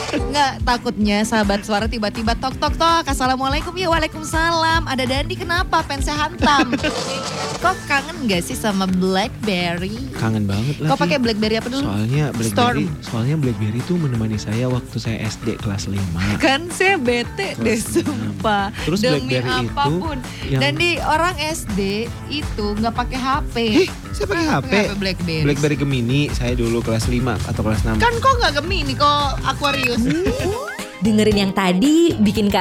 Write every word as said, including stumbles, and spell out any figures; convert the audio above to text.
Enggak, takutnya sahabat suara tiba-tiba tok tok tok. Assalamualaikum, ya waalaikumsalam. Ada Dandi, kenapa pengen saya hantam? Kok kangen gak sih sama Blackberry? Kangen banget lah. Kok pakai Blackberry apa dulu? Soalnya Blackberry, Storm. soalnya Blackberry tuh menemani saya waktu saya S D kelas lima. Kan saya bete deh sumpah. Terus Demi Blackberry itu apapun. yang- Dan di orang S D itu nggak pakai H P. Eh, saya pakai H P. Nggak pakai Blackberry. Blackberry Gemini saya dulu kelas lima atau kelas enam. Kan kok nggak Gemini, kok Aquarius. Dengerin yang tadi bikin